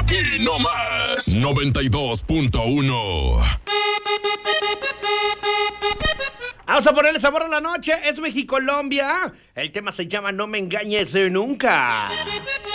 Aquí no más. 92.1. Vamos a ponerle sabor a la noche. Es Mexicolombia. El tema se llama No me engañes nunca.